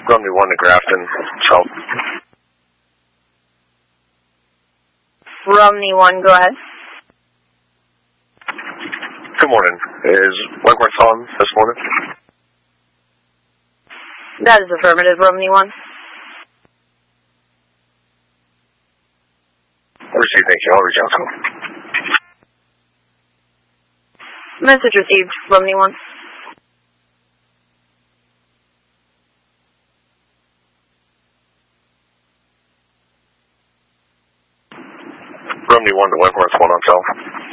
Romney 1 to Grafton, South. Romney 1, go ahead. Good morning. Is Wentworth on this morning? That is affirmative, Romney 1. Received, thank you. I'll reach out to him. Message received, Romney 1. Romney 1 to Wentworth 1 on South.